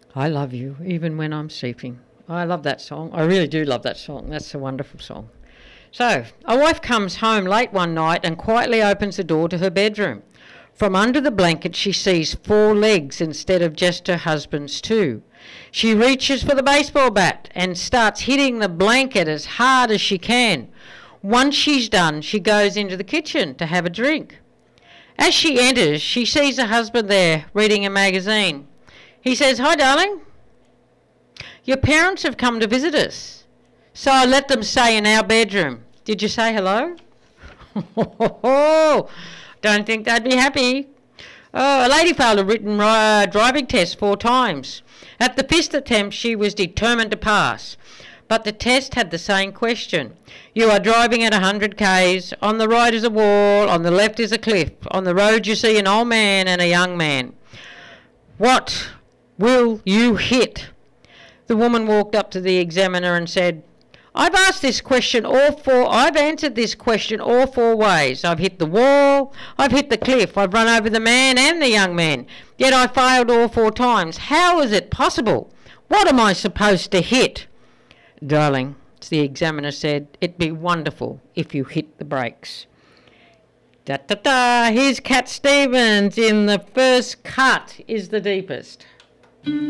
I love you even when I'm sleeping. I love that song. I really do love that song. That's a wonderful song. So, a wife comes home late one night and quietly opens the door to her bedroom. From under the blanket she sees 4 legs instead of just her husband's 2. She reaches for the baseball bat and starts hitting the blanket as hard as she can. Once she's done, she goes into the kitchen to have a drink. As she enters, she sees her husband there reading a magazine. He says, "Hi, darling. Your parents have come to visit us, so I let them stay in our bedroom. Did you say hello?" Don't think they'd be happy. A lady failed a written driving test 4 times. At the 5th attempt, she was determined to pass. But the test had the same question. You are driving at 100 k's. On the right is a wall. On the left is a cliff. On the road you see an old man and a young man. What will you hit? The woman walked up to the examiner and said, I've answered this question all 4 ways. I've hit the wall, I've hit the cliff, I've run over the man and the young man, yet I failed all 4 times. How is it possible? What am I supposed to hit? Darling, the examiner said, it'd be wonderful if you hit the brakes. Here's Cat Stevens in The First Cut is the Deepest.